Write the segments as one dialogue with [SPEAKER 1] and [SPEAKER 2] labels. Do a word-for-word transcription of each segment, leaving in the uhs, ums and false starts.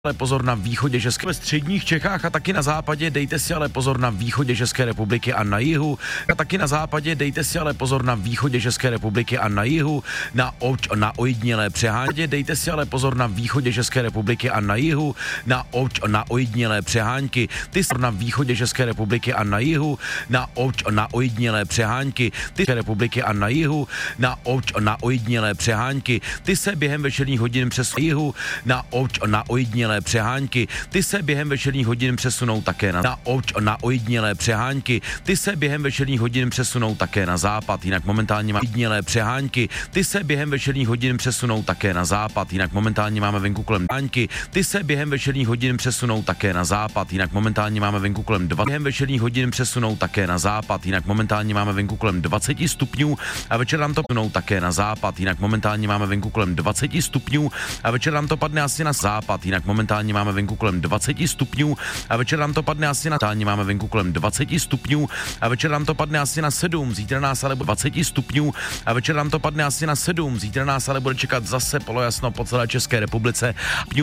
[SPEAKER 1] Ale pozor na východě České, ve středních Čechách a taky na západě, dejte si ale pozor na východě České republiky a na jihu, a taky na západě, dejte si ale pozor na východě České republiky a na jihu, na, oč, na ojednělé přehánky, dejte si ale pozor na východě České republiky a na jihu, na, oč, na ojednělé přehánky, ty na východě České republiky a na jihu, na, oč, na ojednělé přehánky, ty České republiky a na jihu, na, oč, na ojednělé přehánky, ty se během večerních hodin přes jihu, na, oč, na ojednělé přehánky, ty se během večerních hodin přesunou také na, na, oč, na ojednělé přehánky, ty se během večerních hodin přesunou také na západ, jinak momentálně máme ojednělé přehánky, ty se během večerních hodin přesunou také na západ, jinak momentálně máme venku kolem přehánky, ty se během večerních hodin přesunou také na západ, jinak momentálně máme venku kolem dva, během večerních hodin přesunou také na západ, jinak momentálně máme venku kolem dvacet stupňů a večer nám to přesunou také na západ, jinak momentálně máme venku kolem dvacet stupňů a večer nám to padne asi na západ, jinak momentálně máme venku kolem dvacet stupňů a večer nám to padne asi na momentálně máme venku kolem dvacet stupňů a večer nám to padne asi na sedm, zítra nás ale bude dvacet stupňů a večer nám to padne asi na sedm, zítra nás ale bude čekat zase polojasno po celé České republice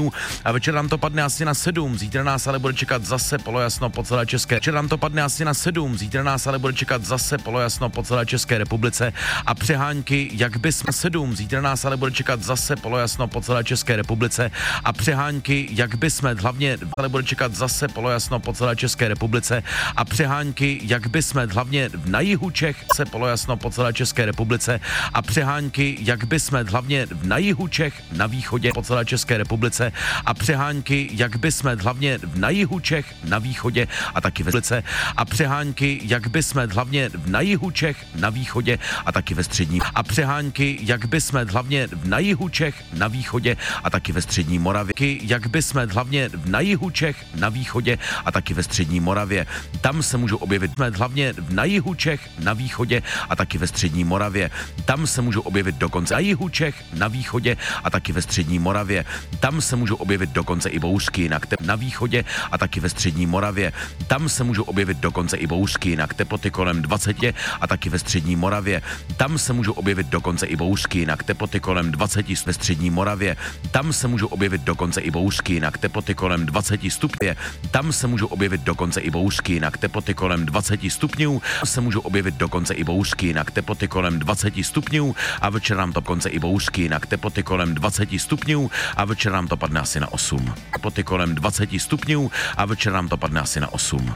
[SPEAKER 1] a večer nám to padne asi na sedm, zítra nás ale bude čekat zase polojasno po celé České večer nám to padne asi na sedm, zítra nás ale bude čekat zase polojasno po celé České republice a přehánky, jak bys sedm, zítra nás ale bude čekat zase polojasno po celé České republice a přehánky, jak bysme, hlavně ale bude čekat zase polojasno po celé České republice a přehánky, jak bysme, hlavně na jihu Čech se polojasno po celé České republice a přehánky, jak bysme, hlavně na jihu Čech, na východě po celé České republice a přehánky, jak bysme, hlavně na jihu Čech, na východě a taky ve republice a přehánky, jak bysme, hlavně na jihu Čech, na východě a taky ve střední a přehánky, jak bysme, hlavně na jihu Čech, na východě a taky ve střední Moravě, jak bysme, hlavně na jihu Čech, na východě a taky ve střední Moravě. Tam se můžou objevit hlavně na jihu Čech, na východě a taky ve střední Moravě. Tam se můžou objevit dokonce na jihu Čech, na východě a taky ve střední Moravě. Tam se můžou objevit dokonce i bouřky, jinak na východě a taky ve střední Moravě. Tam se můžou objevit dokonce i bouřky, jinak teploty kolem dvacet a taky ve střední Moravě. Tam se můžou objevit dokonce i bouřky, jinak teploty kolem dvacet ve střední Moravě. Tam se můžou objevit dokonce i bouřky, jinak teploty kolem dvacet stupňů. Tam se můžou objevit dokonce i bouřky, jinak teploty kolem dvacet stupňů. Se můžou objevit dokonce i bouřky, jinak teploty kolem dvacet stupňů a večer nám to konce i bouřky, jinak teploty kolem dvacet stupňů a večer nám to padne asi na osm. Teploty kolem dvacet stupňů a večer nám to padne asi na osm.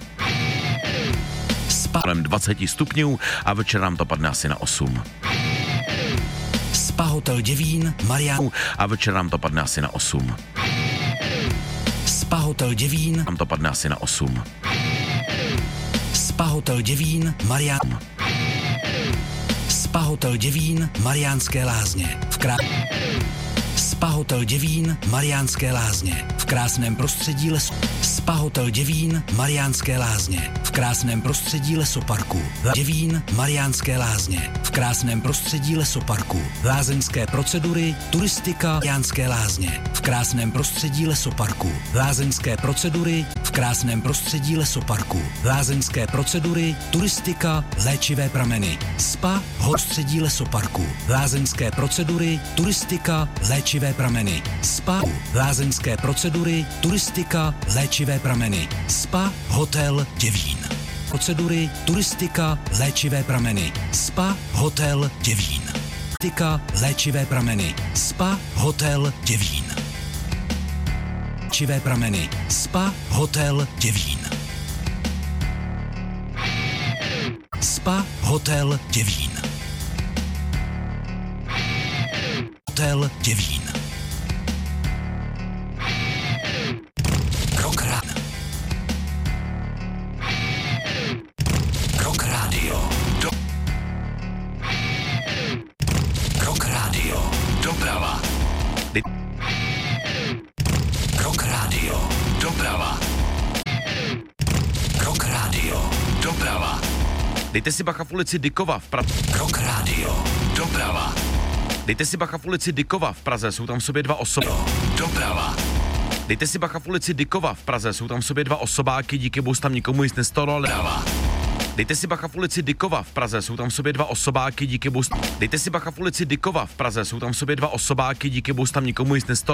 [SPEAKER 1] Kolem dvacet stupňů a večer nám to padne asi na osm.
[SPEAKER 2] Spa Hotel Děvín, Marián
[SPEAKER 1] a večer nám to padne asi na osm.
[SPEAKER 2] Spa Hotel Děvín,
[SPEAKER 1] nám to padne asi na osm.
[SPEAKER 2] Spa Hotel Děvín, Marián. Spa Hotel Děvín, Mariánské Lázně. V krá... Spa Hotel Děvín, Mariánské Lázně. V krásném prostředí lesu. Spa Hotel Děvín, Mariánské Lázně. V krásném prostředí lesoparku. Děvín, Mariánské Lázně. V krásném prostředí lesoparku. Lázeňské procedury, turistika, Mariánské Lázně. V krásném prostředí lesoparku. Lázeňské procedury, v krásném prostředí lesoparku. Lázeňské procedury, turistika, léčivé prameny. Spa, prostředí lesoparku. Lázeňské procedury, turistika, léčivé prameny. Spa, lázeňské procedury, turistika, léčivé prameny. Spa, hotel Děvín. Procedury, turistika, léčivé prameny. Spa, hotel Děvín. Turistika, léčivé prameny. Spa, hotel Děvín. Léčivé prameny. Spa, hotel Děvín. Spa, hotel Děvín. Hotel Děvín. Rock Run. Rock Radio. Do... Rock Radio. Doprava. Rock Radio. Doprava. Rock Radio. Doprava.
[SPEAKER 1] Dejte si bacha v ulici Dykova v Praze.
[SPEAKER 2] Rock Radio.
[SPEAKER 1] Doprava. Dejte si bacha v ulici Dykova v Praze, jsou tam v sobě dva osoby.
[SPEAKER 2] Doprava.
[SPEAKER 1] Dejte si bacha v ulici Dykova v Praze, jsou tam v sobě dva osobáky, díky bohu tam nikomu nic nestalo, ale... Dejte si bacha v ulici Dykova v Praze, jsou tam v sobě dva osobáky, díky bohu... Dejte si bacha v ulici Dykova v Praze, jsou tam v sobě dva osobáky, díky bohu tam nikomu nic nestalo.